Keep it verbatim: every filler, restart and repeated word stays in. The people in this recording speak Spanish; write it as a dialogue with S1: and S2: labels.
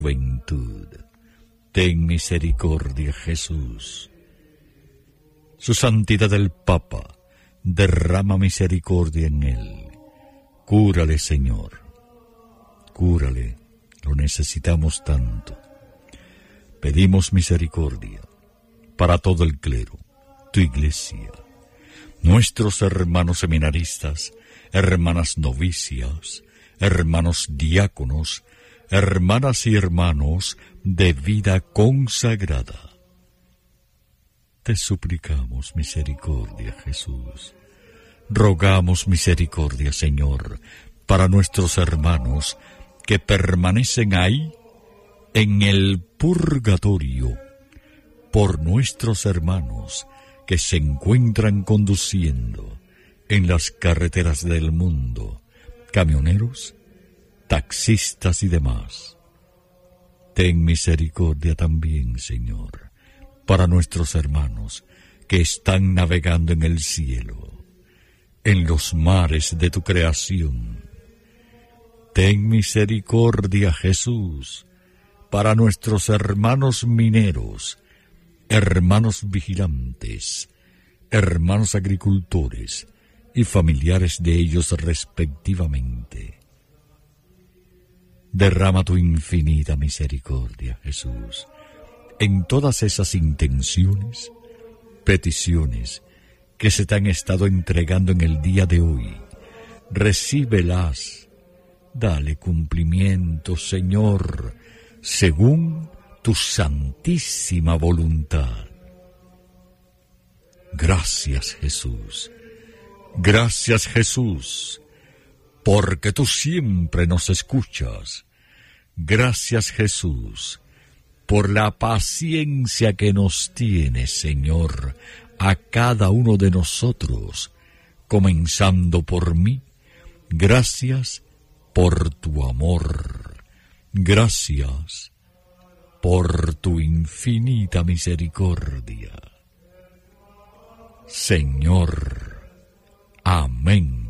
S1: juventud. Ten misericordia, Jesús. Su santidad el Papa, derrama misericordia en él. Cúrale, Señor. Cúrale, lo necesitamos tanto. Pedimos misericordia para todo el clero, tu iglesia, nuestros hermanos seminaristas, hermanas novicias, hermanos diáconos, hermanas y hermanos de vida consagrada. Te suplicamos misericordia, Jesús. Rogamos misericordia, Señor, para nuestros hermanos que permanecen ahí en el purgatorio, por nuestros hermanos que se encuentran conduciendo en las carreteras del mundo, camioneros, taxistas y demás. Ten misericordia también, Señor, para nuestros hermanos que están navegando en el cielo, en los mares de tu creación. Ten misericordia, Jesús, para nuestros hermanos mineros, hermanos vigilantes, hermanos agricultores y familiares de ellos respectivamente. Derrama tu infinita misericordia, Jesús, en todas esas intenciones, peticiones que se te han estado entregando en el día de hoy. Recíbelas, dale cumplimiento, Señor, según tu santísima voluntad. Gracias, Jesús. Gracias, Jesús, porque tú siempre nos escuchas. Gracias, Jesús, por la paciencia que nos tienes, Señor, a cada uno de nosotros, comenzando por mí. Gracias por tu amor. Gracias por tu infinita misericordia. Señor, amén.